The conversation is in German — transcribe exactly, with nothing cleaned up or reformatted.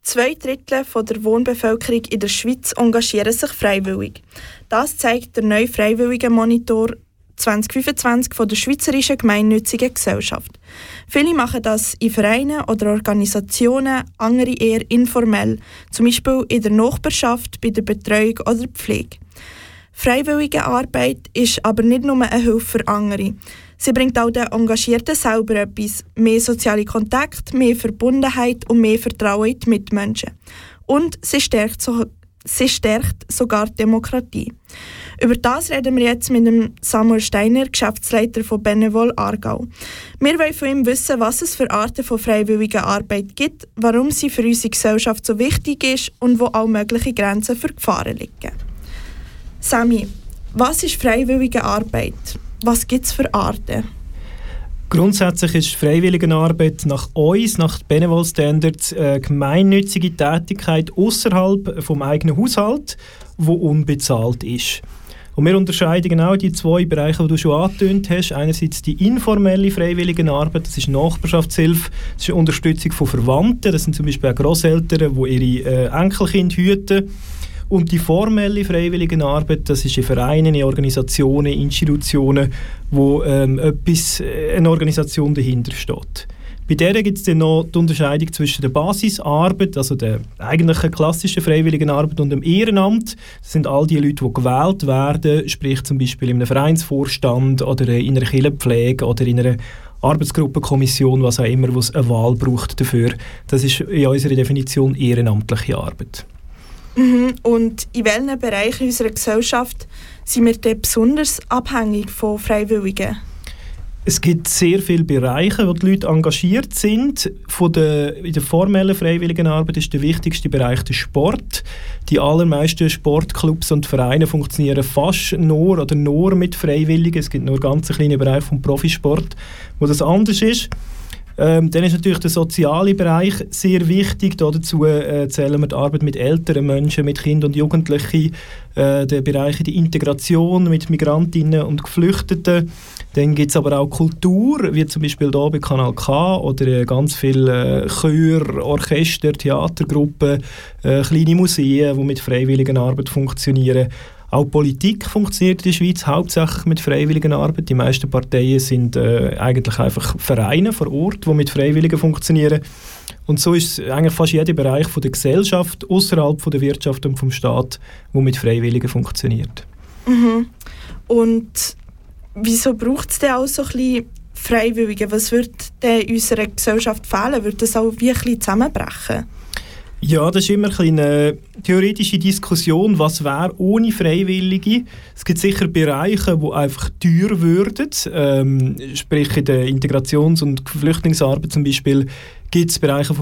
Zwei Drittel von der Wohnbevölkerung in der Schweiz engagieren sich freiwillig. Das zeigt der neue Freiwilligenmonitor zwanzig fünfundzwanzig von der Schweizerischen Gemeinnützigen Gesellschaft. Viele machen das in Vereinen oder Organisationen, andere eher informell, zum Beispiel in der Nachbarschaft, bei der Betreuung oder Pflege. Freiwillige Arbeit ist aber nicht nur eine Hilfe für andere. Sie bringt auch den Engagierten selber etwas, mehr soziale Kontakte, mehr Verbundenheit und mehr Vertrauen in die Mitmenschen. Und sie stärkt, so, sie stärkt sogar die Demokratie. Über das reden wir jetzt mit dem Samuel Steiner, Geschäftsleiter von Benevol Aargau. Wir wollen von ihm wissen, was es für Arten von freiwilliger Arbeit gibt, warum sie für unsere Gesellschaft so wichtig ist und wo auch mögliche Grenzen für Gefahren liegen. Sami, was ist freiwillige Arbeit? Was gibt es für Arten? Grundsätzlich ist Freiwilligenarbeit nach uns, nach Benevol Standards, eine gemeinnützige Tätigkeit außerhalb vom eigenen Haushalt, die unbezahlt ist. Und wir unterscheiden genau die zwei Bereiche, die du schon angetönt hast. Einerseits die informelle Freiwilligenarbeit, das ist Nachbarschaftshilfe, das ist Unterstützung von Verwandten, das sind zum Beispiel auch Grosseltern, die ihre äh, Enkelkinder hüten. Und die formelle Freiwilligenarbeit, das ist in Vereinen, in Organisationen, Institutionen, wo ähm, etwas, eine Organisation dahinter steht. Bei der gibt es dann noch die Unterscheidung zwischen der Basisarbeit, also der eigentlichen klassischen Freiwilligenarbeit, und dem Ehrenamt. Das sind all die Leute, die gewählt werden, sprich zum Beispiel in einem Vereinsvorstand oder in einer Kirchenpflege oder in einer Arbeitsgruppenkommission, was auch immer, wo es eine Wahl braucht dafür. Das ist in unserer Definition ehrenamtliche Arbeit. Mhm. Und in welchen Bereichen unserer Gesellschaft sind wir denn besonders abhängig von Freiwilligen? Es gibt sehr viele Bereiche, wo die Leute engagiert sind. Von der, in der formellen Freiwilligenarbeit ist der wichtigste Bereich der Sport. Die allermeisten Sportclubs und Vereine funktionieren fast nur oder nur mit Freiwilligen. Es gibt nur ganz einen kleinen Bereich vom Profisport, wo das anders ist. Ähm, dann ist natürlich der soziale Bereich sehr wichtig. Dazu äh, zählen wir die Arbeit mit älteren Menschen, mit Kindern und Jugendlichen, äh, der Bereich der Integration mit Migrantinnen und Geflüchteten. Dann gibt es aber auch Kultur, wie zum Beispiel hier bei Kanal K oder äh, ganz viele äh, Chöre, Orchester, Theatergruppen, äh, kleine Museen, die mit Freiwilligenarbeit funktionieren. Auch Politik funktioniert in der Schweiz hauptsächlich mit Freiwilligenarbeit. Die meisten Parteien sind äh, eigentlich einfach Vereine vor Ort, die mit Freiwilligen funktionieren. Und so ist eigentlich fast jeder Bereich von der Gesellschaft, außerhalb von der Wirtschaft und vom Staat, der mit Freiwilligen funktioniert. Mhm. Und wieso braucht es denn auch so ein bisschen Freiwillige? Was würde denn in unserer Gesellschaft fehlen? Würde das auch wie ein bisschen zusammenbrechen? Ja, das ist immer eine theoretische Diskussion, was wäre ohne Freiwillige. Es gibt sicher Bereiche, die einfach teuer würden. Ähm, sprich in der Integrations- und Flüchtlingsarbeit zum Beispiel gibt es Bereiche von